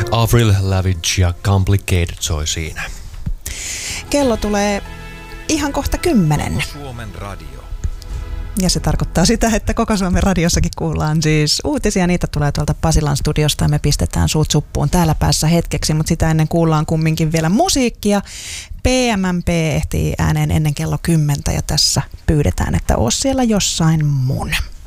Avril Lavigne ja Complicated soi siinä. Kello tulee ihan kohta 10. Suomen radio. Ja se tarkoittaa sitä, että koko Suomen radiossakin kuullaan siis uutisia. Niitä tulee tuolta Pasilan studiosta ja me pistetään suut suppuun täällä päässä hetkeksi, mutta sitä ennen kuullaan kumminkin vielä musiikkia. PMMP ehtii ääneen ennen kello 10 ja tässä pyydetään, että oot siellä jossain mun.